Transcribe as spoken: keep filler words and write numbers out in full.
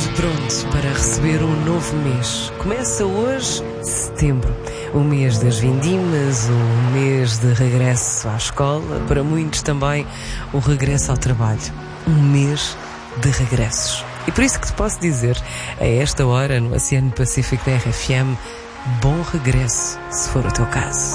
tudo pronto para receber um novo mês. Começa hoje, setembro, o mês das vindimas, o mês de regresso à escola, para muitos também o regresso ao trabalho. Um mês de regressos. E por isso que te posso dizer, a esta hora, no Oceano Pacífico da R F M, bom regresso, se for o teu caso.